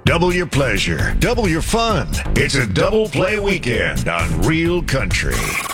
Double your pleasure, double your fun. It's a double play weekend on Real Country.